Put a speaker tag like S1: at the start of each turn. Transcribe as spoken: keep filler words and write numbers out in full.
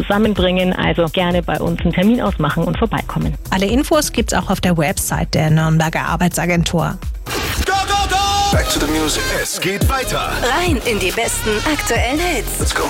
S1: zusammenbringen. Also gerne bei uns einen Termin ausmachen und vorbeikommen.
S2: Alle Infos gibt's auch auf der Website der Nürnberger Arbeitsagentur.
S3: Go, go, go! Back to the music. Es geht weiter.
S4: Rein in die besten aktuellen Hits.
S3: Let's go.